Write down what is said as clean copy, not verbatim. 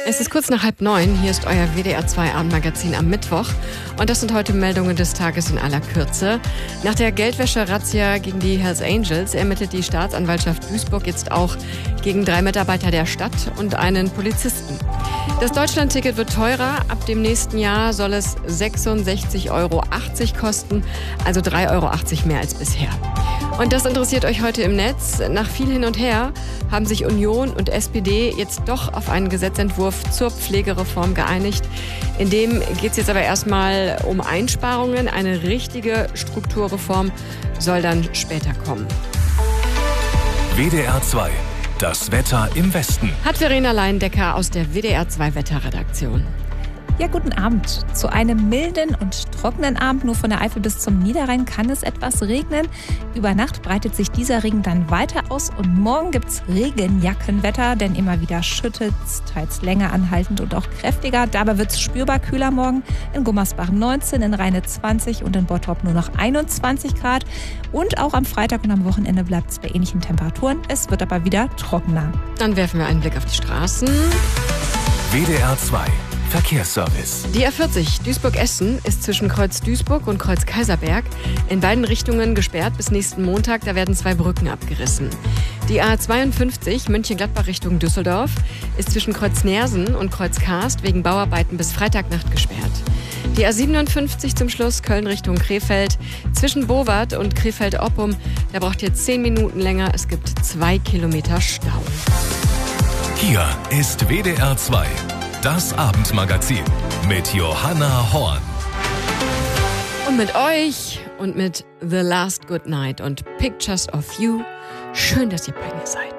Es ist kurz nach 8:30. Hier ist euer WDR 2 Abendmagazin am Mittwoch. Und das sind heute Meldungen des Tages in aller Kürze. Nach der Geldwäsche-Razzia gegen die Hells Angels ermittelt die Staatsanwaltschaft Duisburg jetzt auch gegen 3 Mitarbeiter der Stadt und einen Polizisten. Das Deutschlandticket wird teurer. Ab dem nächsten Jahr soll es 66,80 Euro kosten, also 3,80 Euro mehr als bisher. Und das interessiert euch heute im Netz. Nach viel hin und her haben sich Union und SPD jetzt doch auf einen Gesetzentwurf zur Pflegereform geeinigt. In dem geht es jetzt aber erstmal um Einsparungen. Eine richtige Strukturreform soll dann später kommen. WDR 2, das Wetter im Westen. Hat Verena Leindecker aus der WDR 2 Wetterredaktion. Ja, guten Abend. Zu einem milden und trockenen Abend, nur von der Eifel bis zum Niederrhein, kann es etwas regnen. Über Nacht breitet sich dieser Regen dann weiter aus und morgen gibt's Regenjackenwetter, denn immer wieder schüttet's, teils länger anhaltend und auch kräftiger. Dabei wird's spürbar kühler morgen. In Gummersbach 19, in Rheine 20 und in Bottrop nur noch 21 Grad. Und auch am Freitag und am Wochenende bleibt's bei ähnlichen Temperaturen. Es wird aber wieder trockener. Dann werfen wir einen Blick auf die Straßen. WDR 2 Verkehrsservice. Die A40 Duisburg-Essen ist zwischen Kreuz Duisburg und Kreuz Kaiserberg in beiden Richtungen gesperrt bis nächsten Montag. Da werden 2 Brücken abgerissen. Die A52 Mönchengladbach Richtung Düsseldorf ist zwischen Kreuz Neersen und Kreuz Karst wegen Bauarbeiten bis Freitagnacht gesperrt. Die A57 zum Schluss Köln Richtung Krefeld zwischen Bowart und Krefeld-Oppum. Da braucht ihr 10 Minuten länger. Es gibt 2 Kilometer Stau. Hier ist WDR 2. Das Abendmagazin mit Johanna Horn. Und mit euch und mit The Last Good Night und Pictures of You. Schön, dass ihr bei mir seid.